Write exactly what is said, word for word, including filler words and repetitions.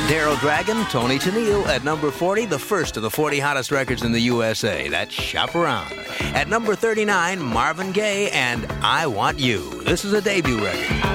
Daryl Dragon, Tony Tennille. At number forty, the first of the forty hottest records in the U S A. That's Shop Around. At number thirty-nine, Marvin Gaye and I Want You. This is a debut record.